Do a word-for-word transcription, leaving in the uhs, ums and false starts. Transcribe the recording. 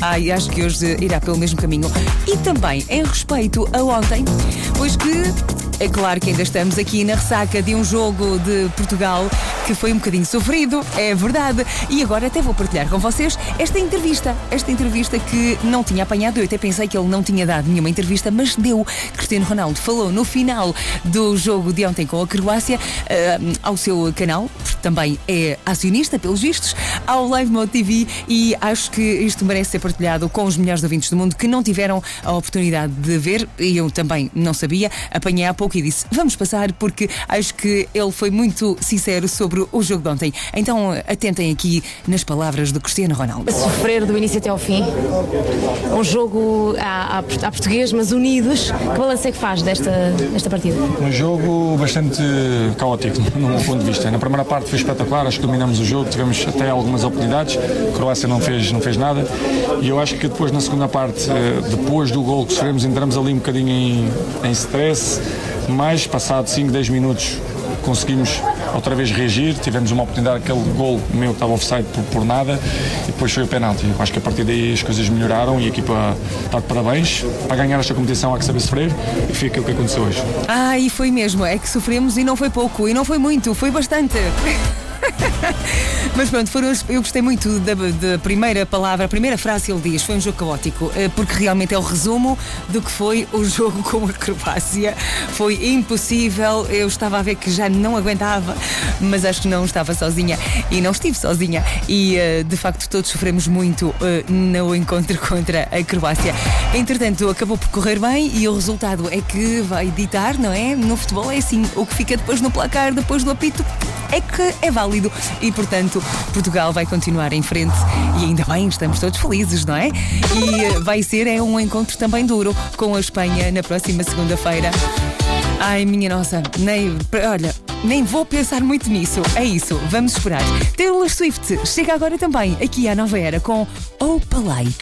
Ah, e acho que hoje irá pelo mesmo caminho. E também em respeito a ontem, pois que é claro que ainda estamos aqui na ressaca de um jogo de Portugal que foi um bocadinho sofrido, é verdade. E agora até vou partilhar com vocês esta entrevista. Esta entrevista que não tinha apanhado. Eu até pensei que ele não tinha dado nenhuma entrevista, mas deu. Cristiano Ronaldo falou no final do jogo de ontem com a Croácia uh, ao seu canal, porque também é acionista, pelos vistos, ao Live Mode T V, e acho que isto merece ser partilhado com os melhores ouvintes do mundo que não tiveram a oportunidade de ver, e eu também não sabia. Apanhei há pouco e disse, vamos passar, porque acho que ele foi muito sincero sobre o jogo de ontem. Então atentem aqui nas palavras do Cristiano Ronaldo. A sofrer do início até ao fim, um jogo à, à, à português, mas unidos. Que balanço é que faz desta, desta partida? Um jogo bastante caótico, no meu ponto de vista. Na primeira parte foi espetacular, acho que dominamos o jogo, tivemos até algumas oportunidades, a Croácia não fez, não fez nada, e eu acho que depois na segunda parte, depois do gol que sofremos, entramos ali um bocadinho em, em stress, mas passado cinco, dez minutos conseguimos outra vez reagir, tivemos uma oportunidade, aquele gol meu que estava offside por, por nada, e depois foi o penalti. Eu acho que a partir daí as coisas melhoraram e a equipa está de parabéns. Para ganhar esta competição há que saber sofrer, e foi aquilo que aconteceu hoje. Ah, e foi mesmo, é que sofremos e não foi pouco, e não foi muito, foi bastante. Mas pronto, foram, eu gostei muito da, da primeira palavra, a primeira frase que ele diz, foi um jogo caótico, porque realmente é o resumo do que foi o jogo com a Croácia. Foi impossível, eu estava a ver que já não aguentava, mas acho que não estava sozinha, e não estive sozinha, e de facto todos sofremos muito no encontro contra a Croácia. Entretanto, acabou por correr bem, e o resultado é que vai ditar, não é? No futebol é assim, o que fica depois no placar, depois do apito, é que é válido, e portanto Portugal vai continuar em frente, e ainda bem, estamos todos felizes, não é? E vai ser é um encontro também duro com a Espanha na próxima segunda-feira. Ai, minha nossa, nem, olha, nem vou pensar muito nisso. É isso, vamos esperar. Taylor Swift chega agora também aqui à Nova Era com Opalite.